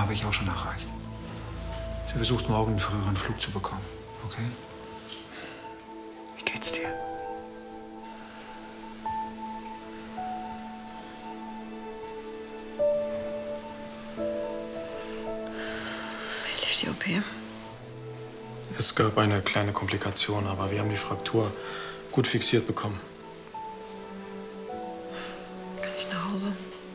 habe ich auch schon erreicht. Sie versucht, morgen einen früheren Flug zu bekommen. Okay? Wie geht's dir? Wie lief die OP? Es gab eine kleine Komplikation, aber wir haben die Fraktur gut fixiert bekommen. Kann ich nach Hause?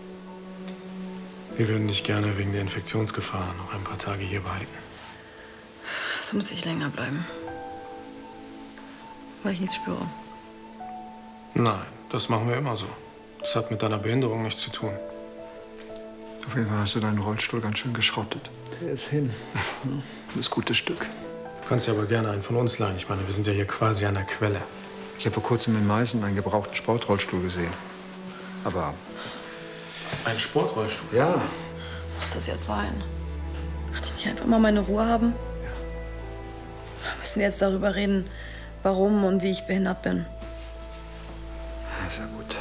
Wir würden dich gerne wegen der Infektionsgefahr noch ein paar Tage hier behalten. So muss ich länger bleiben. Weil ich nichts spüre. Nein, das machen wir immer so. Das hat mit deiner Behinderung nichts zu tun. Auf jeden Fall hast du deinen Rollstuhl ganz schön geschrottet. Der ist hin. Das gute Stück. Du kannst ja aber gerne einen von uns leihen. Ich meine, wir sind ja hier quasi an der Quelle. Ich habe vor kurzem in Meißen einen gebrauchten Sportrollstuhl gesehen. Aber... Ein Sportrollstuhl? Ja. Muss das jetzt sein? Kann ich nicht einfach mal meine Ruhe haben? Ja. Müssen wir jetzt darüber reden, warum und wie ich behindert bin? Ist ja gut.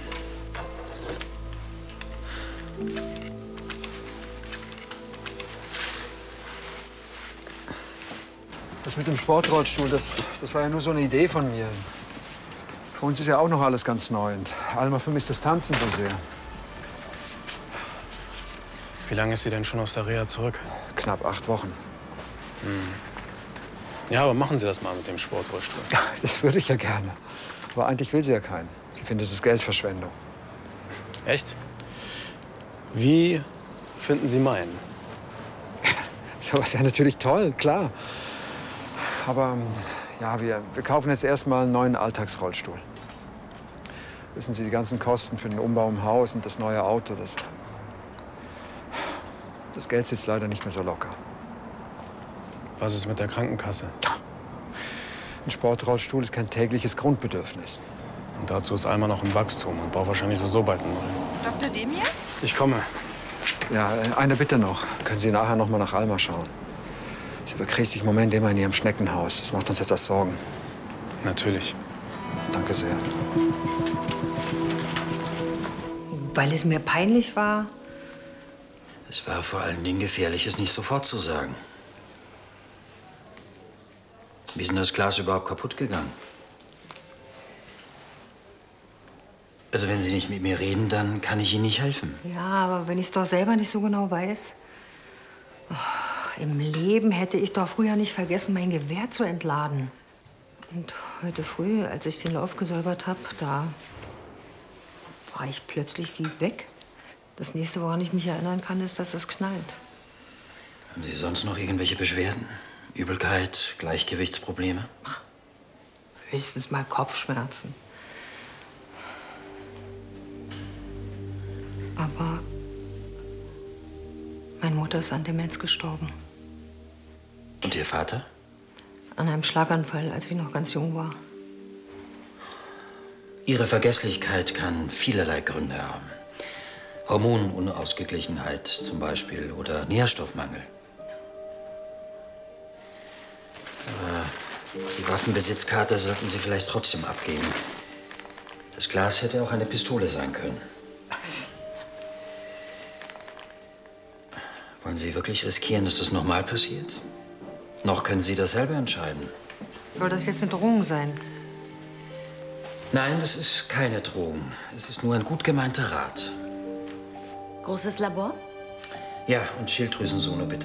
Das mit dem Sportrollstuhl, das war ja nur so eine Idee von mir. Für uns ist ja auch noch alles ganz neu. Und Alma vermisst das Tanzen so sehr. Wie lange ist sie denn schon aus der Reha zurück? Knapp 8 Wochen. Ja, aber machen Sie das mal mit dem Sportrollstuhl. Ja, das würde ich ja gerne. Aber eigentlich will sie ja keinen. Sie findet es Geldverschwendung. Echt? Wie finden Sie meinen? Sowas wäre natürlich toll, klar. Aber ja, wir kaufen jetzt erstmal einen neuen Alltagsrollstuhl. Wissen Sie, die ganzen Kosten für den Umbau im Haus und das neue Auto, das Geld sitzt leider nicht mehr so locker. Was ist mit der Krankenkasse? Ein Sportrollstuhl ist kein tägliches Grundbedürfnis. Und dazu ist Alma noch im Wachstum und braucht wahrscheinlich sowieso bald einen neuen. Dr. Demir? Ich komme. Ja, eine Bitte noch. Können Sie nachher noch mal nach Alma schauen? Sie verkriegt sich im Moment immer in ihrem Schneckenhaus. Das macht uns etwas Sorgen. Natürlich. Danke sehr. Weil es mir peinlich war. Es war vor allen Dingen gefährlich, es nicht sofort zu sagen. Wie ist denn das Glas überhaupt kaputt gegangen? Also wenn Sie nicht mit mir reden, dann kann ich Ihnen nicht helfen. Ja, aber wenn ich es doch selber nicht so genau weiß. Oh, im Leben hätte ich doch früher nicht vergessen, mein Gewehr zu entladen. Und heute früh, als ich den Lauf gesäubert habe, da war ich plötzlich wie weg. Das nächste, woran ich mich erinnern kann, ist, dass es knallt. Haben Sie sonst noch irgendwelche Beschwerden? Übelkeit, Gleichgewichtsprobleme? Höchstens mal Kopfschmerzen. Aber meine Mutter ist an Demenz gestorben. Und Ihr Vater? An einem Schlaganfall, als ich noch ganz jung war. Ihre Vergesslichkeit kann vielerlei Gründe haben. Hormonunausgeglichenheit zum Beispiel oder Nährstoffmangel. Aber die Waffenbesitzkarte sollten Sie vielleicht trotzdem abgeben. Das Glas hätte auch eine Pistole sein können. Wollen Sie wirklich riskieren, dass das nochmal passiert? Noch können Sie das selber entscheiden. Soll das jetzt eine Drohung sein? Nein, das ist keine Drohung. Es ist nur ein gut gemeinter Rat. Großes Labor? Ja, und Schilddrüsensono bitte.